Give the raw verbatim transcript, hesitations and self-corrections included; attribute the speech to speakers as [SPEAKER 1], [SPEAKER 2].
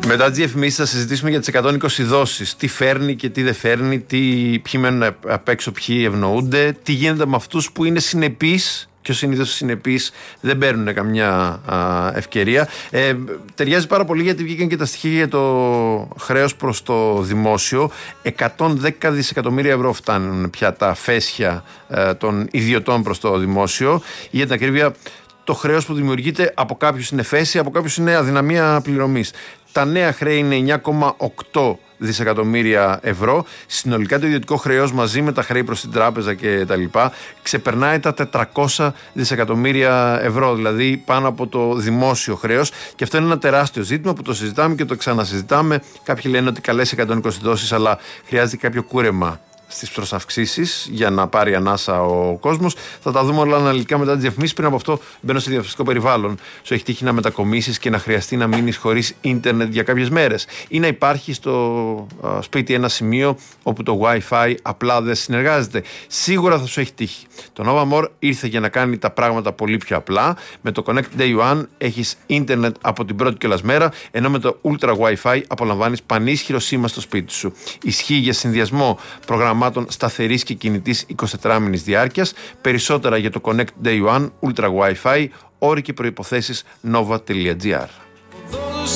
[SPEAKER 1] Μετά τις διαφημίσεις θα συζητήσουμε για τις εκατόν είκοσι δόσεις. Τι φέρνει και τι δεν φέρνει, τι, ποιοι μένουν απ' έξω, ποιοι ευνοούνται, τι γίνεται με αυτούς που είναι συνεπείς. Και συνήθως οι συνεπείς δεν παίρνουν καμιά α, ευκαιρία. Ε, ταιριάζει πάρα πολύ γιατί βγήκαν και τα στοιχεία για το χρέος προς το δημόσιο. εκατόν δέκα δισεκατομμύρια ευρώ φτάνουν πια τα φέσια ε, των ιδιωτών προς το δημόσιο. Για την ακρίβεια, το χρέος που δημιουργείται από κάποιους είναι φέση, από κάποιους είναι αδυναμία πληρωμής. Τα νέα χρέη είναι εννιά κόμμα οκτώ δισεκατομμύρια ευρώ. Συνολικά το ιδιωτικό χρέος μαζί με τα χρέη προς την τράπεζα και τα λοιπά ξεπερνάει τα τετρακόσια δισεκατομμύρια ευρώ, δηλαδή πάνω από το δημόσιο χρέος, και αυτό είναι ένα τεράστιο ζήτημα που το συζητάμε και το ξανασυζητάμε. Κάποιοι λένε ότι καλές εκατόν είκοσι δόσεις, αλλά χρειάζεται κάποιο κούρεμα στις προσαυξήσεις για να πάρει ανάσα ο κόσμος. Θα τα δούμε όλα αναλυτικά μετά τις διαφημίσεις. Πριν από αυτό, μπαίνω σε διαφημιστικό περιβάλλον. Σου έχει τύχει να μετακομίσεις και να χρειαστεί να μείνεις χωρίς ίντερνετ για κάποιες μέρες, ή να υπάρχει στο α, σπίτι ένα σημείο όπου το Wi-Fi απλά δεν συνεργάζεται? Σίγουρα θα σου έχει τύχει. Το Nova More ήρθε για να κάνει τα πράγματα πολύ πιο απλά. Με το Connect Day One έχεις ίντερνετ από την πρώτη κιόλας μέρα, ενώ με το Ultra Wi-Fi απολαμβάνεις πανίσχυρο σήμα στο σπίτι σου. Ισχύει για συνδυασμό προγραμμάτων σταθερής και κινητής εικοσιτετράμινης διάρκειας. Περισσότερα για το Connect Day One Ultra Wi-Fi, όροι και προϋποθέσεις nova τελεία gr.